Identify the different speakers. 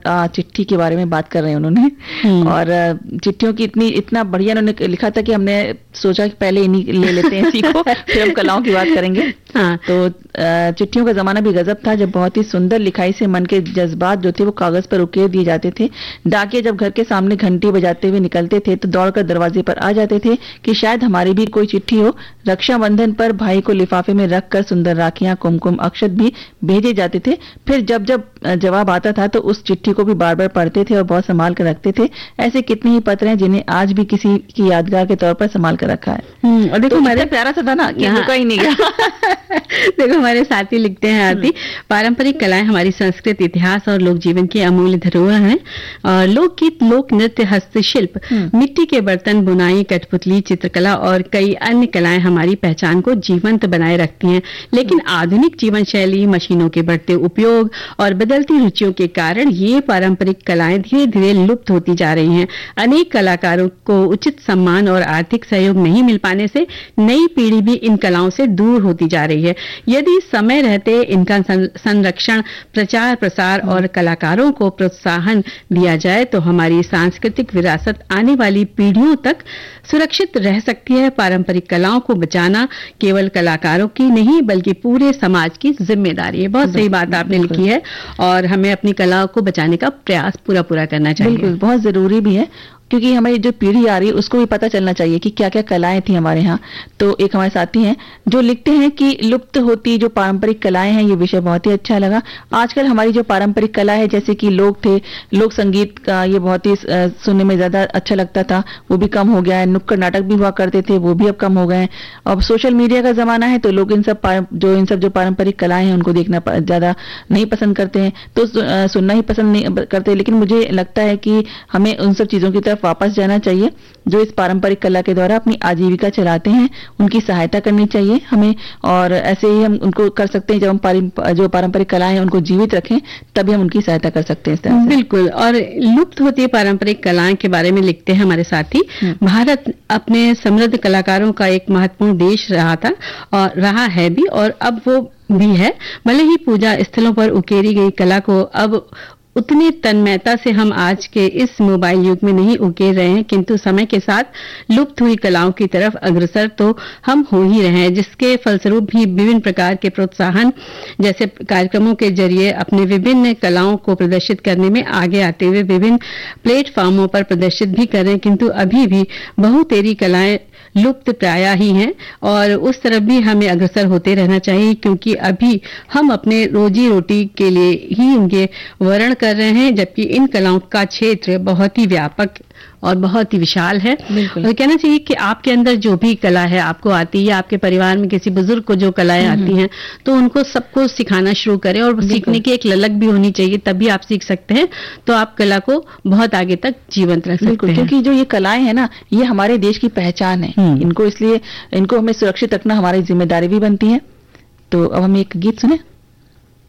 Speaker 1: चिट्ठी के बारे में बात कर रहे हैं उन्होंने। और चिट्ठियों की इतना बढ़िया उन्होंने लिखा था कि हमने सोचा कि पहले इन्हीं ले लेते हैं इसी को, फिर हम कलाओं की बात करेंगे। तो चिट्ठियों का जमाना भी गजब था, जब बहुत ही सुंदर लिखाई से मन के जज्बात जो थे वो कागज पर उकेर दिए जाते थे। डाकिये जब घर के सामने घंटी बजाते हुए निकलते थे तो दौड़कर दरवाजे पर आ जाते थे कि शायद हमारी भी कोई चिट्ठी हो। रक्षाबंधन पर भाई को लिफाफे में रखकर सुंदर राखियां, कुमकुम, अक्षत भी भेजे जाते थे। फिर जब जवाब आता था तो उस चिट्ठी को भी बार बार पढ़ते थे और बहुत संभाल कर रखते थे। ऐसे कितने ही पत्र हैं जिन्हें आज भी किसी की यादगार के तौर पर संभाल कर रखा है। और देखो तो हमारे प्यारा सा था ना कि रुका ही नहीं गया।
Speaker 2: देखो हमारे साथी लिखते हैं आरती, पारंपरिक कलाएं हमारी संस्कृति, इतिहास और लोक जीवन की अमूल्य धरोहर हैं। लोकगीत, लोक नृत्य, हस्तशिल्प, मिट्टी के बर्तन, बुनाई, कठपुतली, चित्रकला और कई अन्य कलाएं हमारी पहचान को जीवंत बनाए रखती हैं। लेकिन आधुनिक जीवन शैली, मशीनों के बढ़ते उपयोग और बदलती रुचियों के कारण ये पारंपरिक कलाएं धीरे धीरे लुप्त होती जा रही हैं। अनेक कलाकारों को उचित सम्मान और आर्थिक सहयोग नहीं मिल पाने से नई पीढ़ी भी इन कलाओं से दूर होती जा रही है। यदि समय रहते इनका संरक्षण, प्रचार प्रसार और कलाकारों को प्रोत्साहन दिया जाए तो हमारी सांस्कृतिक विरासत आने वाली पीढ़ियों तक सुरक्षित रह सकती है। पारंपरिक कलाओं को बचाना केवल कलाकारों की नहीं बल्कि पूरे समाज की जिम्मेदारी है। बहुत सही बात आपने लिखी है और हमें अपनी कलाओं को बचाने का प्रयास पूरा करना चाहिए।
Speaker 1: बिल्कुल, बहुत जरूरी भी है, क्योंकि हमारी जो पीढ़ी आ रही है उसको भी पता चलना चाहिए कि क्या क्या कलाएं थी हमारे यहाँ। तो एक हमारे साथी हैं जो लिखते हैं कि लुप्त होती जो पारंपरिक कलाएं हैं, ये विषय बहुत ही अच्छा लगा। आजकल हमारी जो पारंपरिक कला है, जैसे कि लोक संगीत का, ये बहुत ही सुनने में ज्यादा अच्छा लगता था, वो भी कम हो गया है। नुक्कड़ नाटक भी हुआ करते थे, वो भी अब कम हो गए हैं। अब सोशल मीडिया का जमाना है तो लोग इन सब जो पारंपरिक कलाएं हैं उनको देखना ज्यादा नहीं पसंद करते हैं, तो सुनना ही पसंद नहीं करते। लेकिन मुझे लगता है कि हमें उन सब चीजों की तरफ वापस जाना चाहिए जो इस पारंपरिक कला के द्वारा अपनी आजीविका चलाते हैं, उनकी सहायता करनी चाहिए हमें। और ऐसे ही हम उनको कर सकते हैं, जब हम जो पारंपरिक कलाएं हैं उनको जीवित रखें तभी हम उनकी सहायता कर सकते हैं इस तरह से।
Speaker 2: बिल्कुल। और लुप्त होती पारंपरिक कलाएं के बारे में लिखते हैं हमारे साथी, भारत अपने समृद्ध कलाकारों का एक महत्वपूर्ण देश रहा था और रहा है भी, और अब वो भी है। भले ही पूजा स्थलों पर उकेरी गई कला को अब उतनी तन्मयता से हम आज के इस मोबाइल युग में नहीं उकेर रहे हैं, किंतु समय के साथ लुप्त हुई कलाओं की तरफ अग्रसर तो हम हो ही रहे हैं, जिसके फलस्वरूप भी विभिन्न प्रकार के प्रोत्साहन जैसे कार्यक्रमों के जरिए अपने विभिन्न कलाओं को प्रदर्शित करने में आगे आते हुए विभिन्न प्लेटफॉर्मों पर प्रदर्शित भी कर रहे हैं। किंतु अभी भी बहुतेरी कलाएं लुप्त प्राय ही हैं और उस तरफ भी हमें अग्रसर होते रहना चाहिए, क्योंकि अभी हम अपने रोजी रोटी के लिए ही उनके वर्ण कर रहे हैं, जबकि इन कलाओं का क्षेत्र बहुत ही व्यापक और बहुत ही विशाल है। और कहना चाहिए कि आपके अंदर जो भी कला है आपको आती है, आपके परिवार में किसी बुजुर्ग को जो कलाएं आती हैं तो उनको सबको सिखाना शुरू करें, और सीखने की एक ललक भी होनी चाहिए, तभी आप सीख सकते हैं। तो आप कला को बहुत आगे तक जीवंत रख सकते हैं,
Speaker 1: क्योंकि जो ये कलाएं हैं ना, ये हमारे देश की पहचान है। इनको हमें सुरक्षित रखना हमारी जिम्मेदारी भी बनती है। तो अब हम एक गीत सुने।